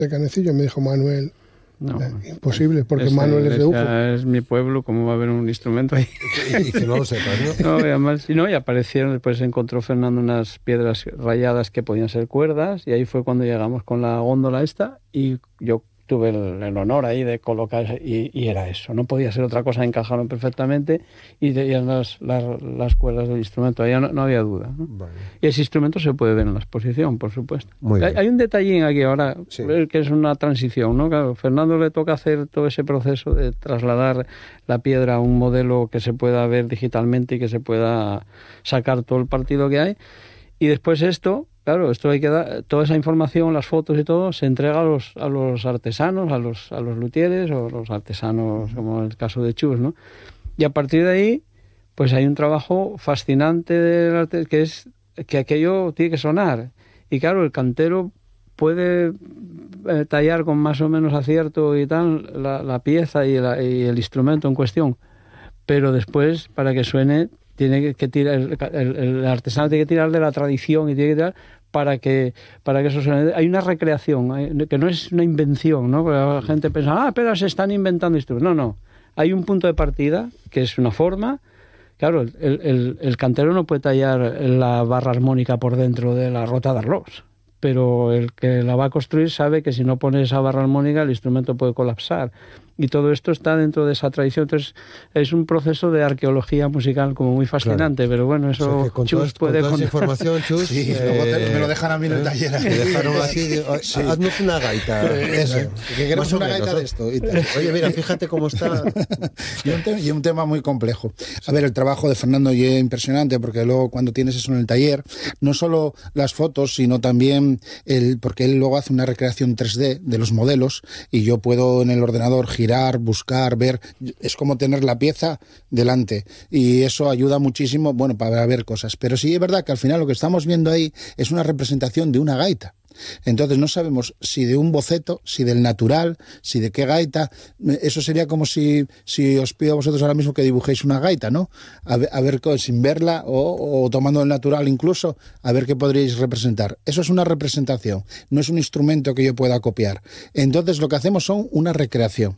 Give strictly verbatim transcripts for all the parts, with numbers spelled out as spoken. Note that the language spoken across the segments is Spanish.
de Canecillo, me dijo Manuel. No, eh, imposible, porque es, Manuel es de Ujo. Es mi pueblo, ¿cómo va a haber un instrumento ahí? Y que no lo sepas, ¿no? No, y además, y no, y aparecieron, después encontró Fernando unas piedras rayadas que podían ser cuerdas, y ahí fue cuando llegamos con la góndola esta, y yo tuve el, el honor ahí de colocar, y, y era eso, no podía ser otra cosa, encajaron perfectamente, y tenían las, las, las cuerdas del instrumento, ahí no, no había duda, ¿no? Vale. Y ese instrumento se puede ver en la exposición, por supuesto. Muy Hay, bien. hay un detallín aquí ahora, Sí. que es una transición, ¿no? Claro, Fernando le toca hacer todo ese proceso de trasladar la piedra a un modelo que se pueda ver digitalmente y que se pueda sacar todo el partido que hay, y después esto, claro, esto hay que dar, toda esa información, las fotos y todo, se entrega a los, a los artesanos, a los, a los luthieres o los artesanos, como en el caso de Chus, ¿no? Y a partir de ahí, pues hay un trabajo fascinante del arte, que es que aquello tiene que sonar. Y claro, el cantero puede eh, tallar con más o menos acierto y tal la, la pieza y, la, y el instrumento en cuestión, pero después, para que suene, tiene que, que tirar, el, el, el artesano tiene que tirar de la tradición y tiene que tirar para que para que eso suene. Hay una recreación, hay, que no es una invención, ¿no? Porque la gente piensa, ah, pero se están inventando instrumentos. No, no. Hay un punto de partida, que es una forma. Claro, el, el, el cantero no puede tallar la barra armónica por dentro de la rota de arlos, pero el que la va a construir sabe que si no pone esa barra armónica el instrumento puede colapsar. Y todo esto está dentro de esa tradición. Entonces, es un proceso de arqueología musical como muy fascinante, claro. Pero bueno, eso o sea, que con Chus todas, puede... Con toda esa información, Chus... Sí, eh, luego te, me lo dejan a mí en el taller. Me dejaron así, sí. Haznos una gaita. Eso, que queremos una gaita de esto. Y Oye, mira, fíjate cómo está... y, un tema, y un tema muy complejo. A ver, el trabajo de Fernando es impresionante, porque luego cuando tienes eso en el taller, no solo las fotos, sino también, el porque él luego hace una recreación tres D de los modelos, y yo puedo en el ordenador girar, buscar, ver, es como tener la pieza delante, y eso ayuda muchísimo, bueno, para ver cosas. Pero sí es verdad que al final lo que estamos viendo ahí es una representación de una gaita. Entonces no sabemos si de un boceto, si del natural, si de qué gaita. Eso sería como si, si os pido a vosotros ahora mismo que dibujéis una gaita, ¿no? A ver, a ver sin verla o, o tomando el natural incluso, a ver qué podríais representar. Eso es una representación, no es un instrumento que yo pueda copiar. Entonces lo que hacemos son una recreación.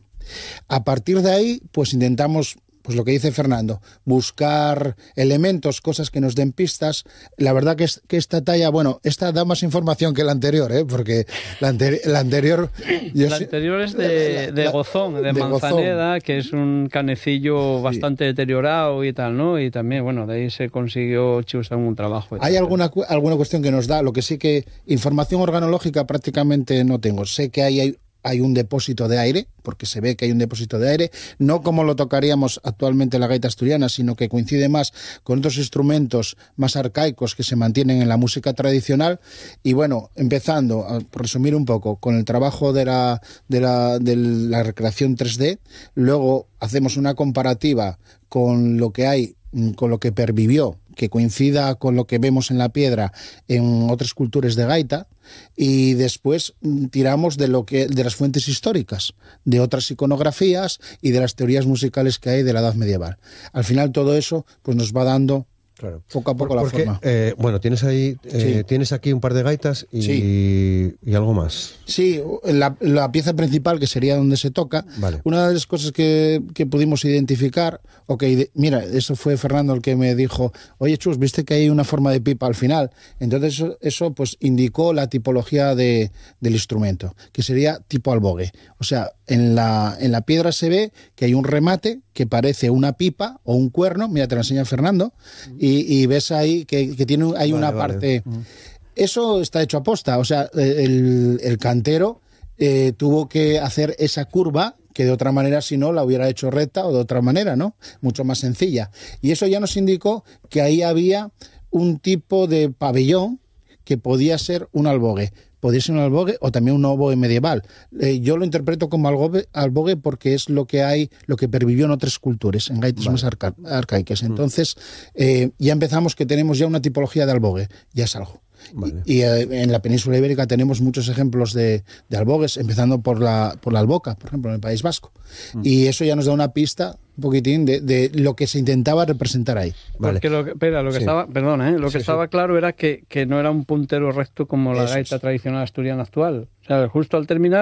A partir de ahí, pues intentamos, pues lo que dice Fernando, buscar elementos, cosas que nos den pistas. La verdad que, es, que esta talla, bueno, esta da más información que la anterior, ¿eh? Porque la, anteri la anterior... Yo la anterior es de, de Gozón, de, de Manzaneda, Gozón, que es un canecillo bastante sí. deteriorado y tal, ¿no? Y también, bueno, de ahí se consiguió Chus un trabajo. Hay alguna, alguna cuestión que nos da, lo que sí que información organológica prácticamente no tengo. Sé que hay... hay hay un depósito de aire, porque se ve que hay un depósito de aire, no como lo tocaríamos actualmente en la gaita asturiana, sino que coincide más con otros instrumentos más arcaicos que se mantienen en la música tradicional. Y bueno, empezando, a resumir un poco, con el trabajo de la, de la, de la recreación tres D, luego hacemos una comparativa con lo que hay, con lo que pervivió, que coincida con lo que vemos en la piedra en otras culturas de gaita, y después tiramos de lo que de las fuentes históricas, de otras iconografías y de las teorías musicales que hay de la Edad Medieval. Al final todo eso pues nos va dando claro. poco a poco Porque, la forma. Eh, bueno, tienes ahí, eh, sí. tienes aquí un par de gaitas y, sí. y algo más. Sí, la, la pieza principal, que sería donde se toca, vale. Una de las cosas que, que pudimos identificar, ok, de, mira, eso fue Fernando el que me dijo, oye Chus, ¿viste que hay una forma de pipa al final? Entonces eso, eso pues indicó la tipología de, del instrumento, que sería tipo albogue. O sea, en la, en la piedra se ve que hay un remate que parece una pipa o un cuerno, mira, te lo enseña Fernando, y, y ves ahí que, que tiene, hay vale, una vale. parte... Mm. Eso está hecho a posta, o sea, el, el cantero eh, tuvo que hacer esa curva que de otra manera, si no, la hubiera hecho recta o de otra manera, ¿no? Mucho más sencilla. Y eso ya nos indicó que ahí había un tipo de pabellón que podía ser un albogue. Podría ser un albogue o también un albogue medieval. Eh, yo lo interpreto como albogue, albogue porque es lo que hay, lo que pervivió en otras culturas, en gaitas vale. más arca arcaicas. Entonces, eh, ya empezamos que tenemos ya una tipología de albogue, ya es algo. Vale. Y, y eh, en la península ibérica tenemos muchos ejemplos de, de albogues, empezando por la, por la alboca, por ejemplo, en el País Vasco. Mm. Y eso ya nos da una pista un poquitín de, de lo que se intentaba representar ahí. Vale. Porque lo que, espera, lo que sí. estaba, perdona, ¿eh? lo que sí, estaba sí. claro era que, que no era un puntero recto como la Eso gaita es. tradicional asturiana actual. O sea, justo al terminar